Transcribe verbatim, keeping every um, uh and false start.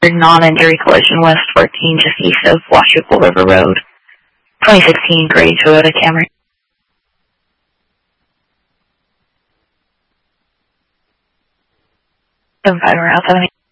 non-injury collision west fourteen just east of Washougal River Road. twenty sixteen gray Toyota Camry. seven five around seven eight.